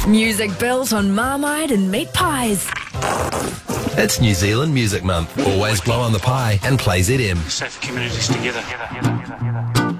Music built on Marmite and meat pies. It's New Zealand Music Month. Always blow on the pie and play ZM. Safe communities together.